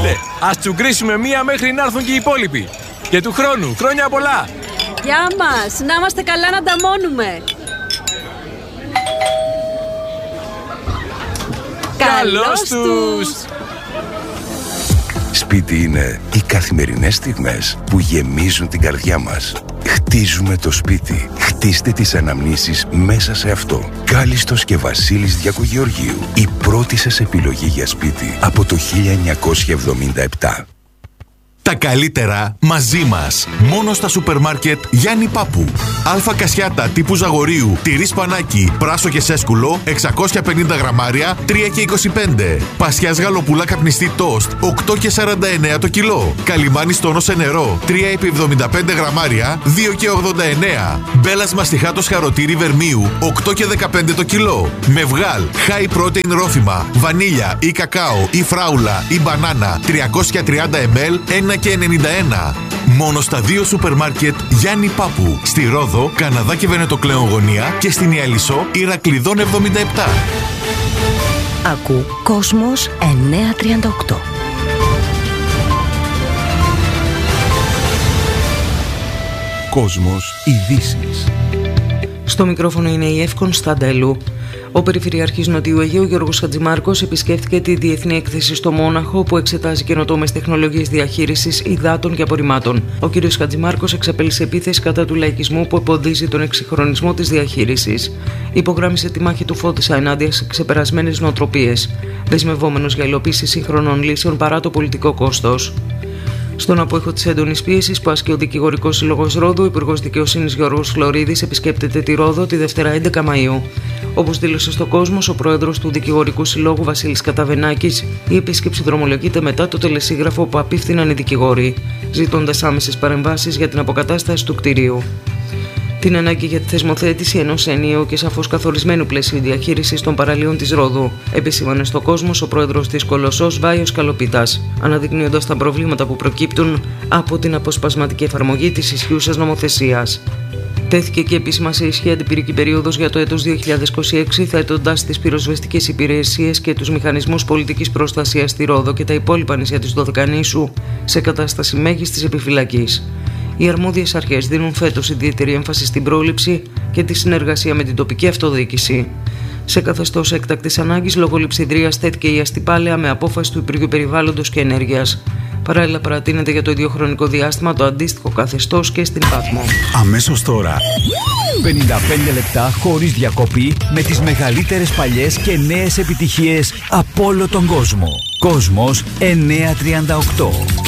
Άντε, ας τσουγκρίσουμε μία μέχρι να έρθουν και οι υπόλοιποι. Και του χρόνου, χρόνια πολλά. Γεια μας, να είμαστε καλά να ανταμώνουμε. Καλώς τους! Σπίτι είναι οι καθημερινές στιγμές που γεμίζουν την καρδιά μας. Χτίζουμε το σπίτι. Χτίστε τις αναμνήσεις μέσα σε αυτό. Κάλιστος και Βασίλης Διακογεωργίου. Η πρώτη σας επιλογή για σπίτι από το 1977. Τα καλύτερα μαζί μας. Μόνο στα σούπερ μάρκετ Γιάννη Πάπου. Αλφα κασιάτα τύπου Ζαγορίου, τυρί σπανάκι, πράσο και σέσκουλο, 650 γραμμάρια, 3,25. Πασιάς γαλοπούλα καπνιστή τόστ, 8,49 το κιλό. Καλιμάνι στόνο σε νερό, 3,75 γραμμάρια, 2,89. Μπέλας μαστιχάτος χαροτήρι βερμίου, 8,15 το κιλό. Μευγάλ, high protein ρόφημα, βανίλια ή κακάο ή φράουλα ή μπανάνα, 330 ml, 1,91. Μόνο στα 2 σούπερ μάρκετ Γιάννη Πάπου. Στη Ρόδο, Καναδά και Βενετοκλέον γωνία και στην Ιαλισσό, Ηρακλειδών 77. Ακού Κόσμος 938. Κόσμος ειδήσεις. Στο μικρόφωνο είναι η Εύκον Σταντέλου. Ο Περιφερειάρχης Νοτιού Αιγαίου Γιώργος Χατζημάρκος επισκέφθηκε τη Διεθνή Έκθεση στο Μόναχο που εξετάζει καινοτόμες τεχνολογίες διαχείρισης υδάτων και απορριμμάτων. Ο κ. Χατζημάρκος εξαπέλυσε επίθεση κατά του λαϊκισμού που εμποδίζει τον εξυγχρονισμό της διαχείρισης. Υπογράμμισε τη μάχη του Φώτισσα ενάντια σε ξεπερασμένες νοοτροπίες, δεσμευόμενος για υλοποίηση σύγχρονων λύσεων παρά το πολιτικό κόστος. Στον απόϊχο της έντονης πίεσης που ασκεί ο Δικηγορικός Σύλλογος Ρόδου, ο Υπουργός Δικαιοσύνης Γιώργος Φλωρίδης επισκέπτεται τη Ρόδο τη Δευτέρα 11 Μαΐου. Όπως δήλωσε στο Κόσμος ο πρόεδρος του Δικηγορικού Συλλόγου Βασίλης Καταβενάκης, η επίσκεψη δρομολογείται μετά το τελεσίγραφο που απίφθηναν οι δικηγόροι, ζητώντας άμεσες παρεμβάσεις για την αποκατάσταση του κτηρίου. Την ανάγκη για τη θεσμοθέτηση ενός ενιαίου και σαφώς καθορισμένου πλαισίου διαχείρισης των παραλίων της Ρόδου, επεσήμανε στο Κόσμος ο πρόεδρος της Κολοσσός Βάιος Καλοπίτας, αναδεικνύοντας τα προβλήματα που προκύπτουν από την αποσπασματική εφαρμογή της ισχύουσας νομοθεσίας. Τέθηκε και επίσημα σε ισχύ αντιπυρική περίοδος για το έτος 2026, θέτοντας τις πυροσβεστικές υπηρεσίες και τους μηχανισμούς πολιτικής προστασίας στη Ρόδο και τα υπόλοιπα νησιά της Δωδεκανήσου σε κατάσταση μέγιστης επιφυλακής. Οι αρμόδιες αρχές δίνουν φέτος ιδιαίτερη έμφαση στην πρόληψη και τη συνεργασία με την τοπική αυτοδιοίκηση. Σε καθεστώς έκτακτης ανάγκης λόγω λειψιδρίας θέθηκε η Αστυπάλαια με απόφαση του Υπουργείου Περιβάλλοντος και Ενέργειας. Παράλληλα παρατείνεται για το ίδιο χρονικό διάστημα το αντίστοιχο καθεστώς και στην Πάτμο. Αμέσως τώρα 55 λεπτά χωρίς διακοπή με τις μεγαλύτερες παλιές και νέες επιτυχίες από όλο τον κόσμο. Κόσμος 938.